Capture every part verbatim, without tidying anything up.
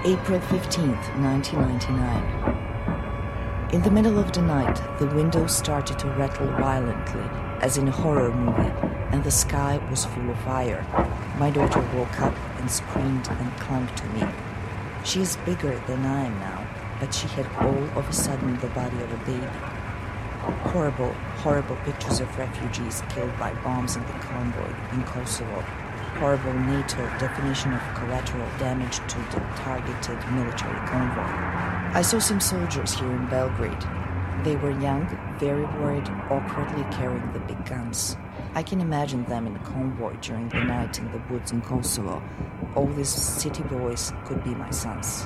April fifteenth, nineteen ninety-nine. In the middle of the night, the windows started to rattle violently, as in a horror movie, and the sky was full of fire. My daughter woke up and screamed and clung to me. She is bigger than I am now, but she had all of a sudden the body of a baby. Horrible, horrible pictures of refugees killed by bombs in the convoy in Kosovo. Horrible NATO definition of collateral damage to the targeted military convoy. I saw some soldiers here in Belgrade. They were young, very worried, awkwardly carrying the big guns. I can imagine them in a convoy during the night in the woods in Kosovo. All these city boys could be my sons.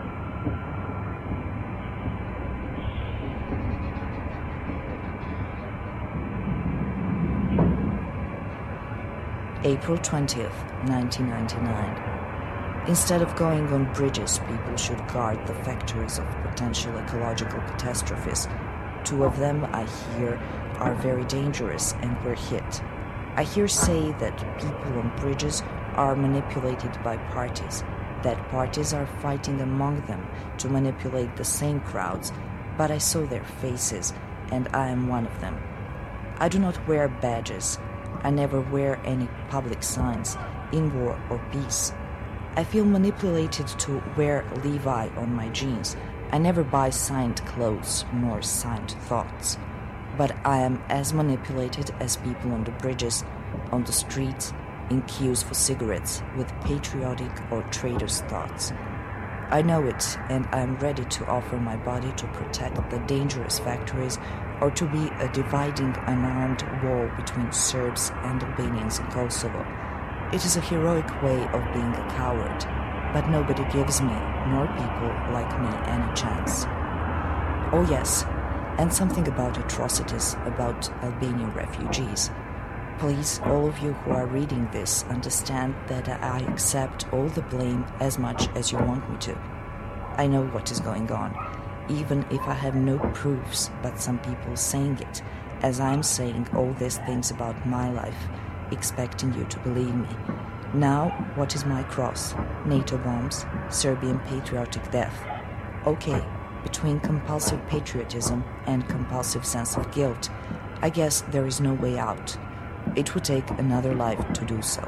April twentieth, nineteen ninety-nine. Instead of going on bridges, people should guard the factories of potential ecological catastrophes. Two of them, I hear, are very dangerous and were hit. I hear say that people on bridges are manipulated by parties, that parties are fighting among them to manipulate the same crowds, but I saw their faces, and I am one of them. I do not wear badges. I never wear any public signs, in war or peace. I feel manipulated to wear Levi on my jeans. I never buy signed clothes nor signed thoughts. But I am as manipulated as people on the bridges, on the streets, in queues for cigarettes, with patriotic or traitor's thoughts. I know it, and I am ready to offer my body to protect the dangerous factories or to be a dividing unarmed wall between Serbs and Albanians in Kosovo. It is a heroic way of being a coward, but nobody gives me, nor people like me, any chance. Oh yes, and something about atrocities, about Albanian refugees. Please, all of you who are reading this, understand that I accept all the blame as much as you want me to. I know what is going on, even if I have no proofs, but some people saying it, as I'm saying all these things about my life, expecting you to believe me. Now, what is my cross? NATO bombs, Serbian patriotic death. Okay, between compulsive patriotism and compulsive sense of guilt, I guess there is no way out. It would take another life to do so.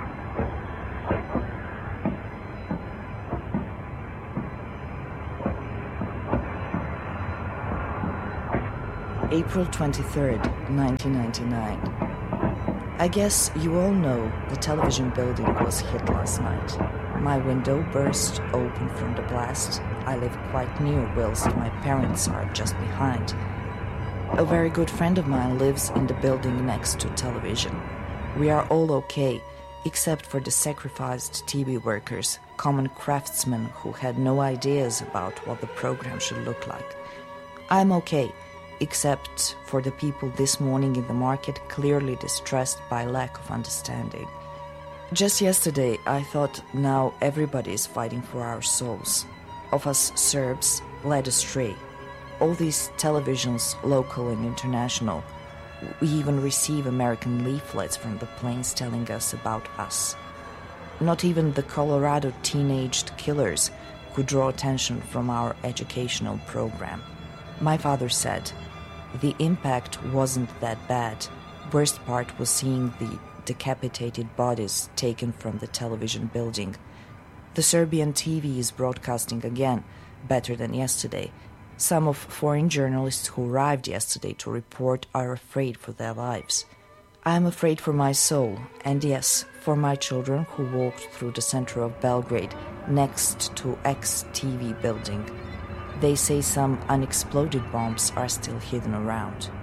April twenty-third, nineteen ninety-nine. I guess you all know the television building was hit last night. My window burst open from the blast. I live quite near whilst my parents are just behind. A very good friend of mine lives in the building next to television. We are all okay, except for the sacrificed T V workers, common craftsmen who had no ideas about what the program should look like. I'm okay, except for the people this morning in the market clearly distressed by lack of understanding. Just yesterday, I thought now everybody is fighting for our souls. Of us Serbs led astray. All these televisions, local and international, we even receive American leaflets from the planes telling us about us. Not even the Colorado teenaged killers could draw attention from our educational program. My father said, the impact wasn't that bad. Worst part was seeing the decapitated bodies taken from the television building. The Serbian T V is broadcasting again, better than yesterday. Some of foreign journalists who arrived yesterday to report are afraid for their lives. I am afraid for my soul, and yes, for my children who walked through the center of Belgrade, next to X-T V building. They say some unexploded bombs are still hidden around.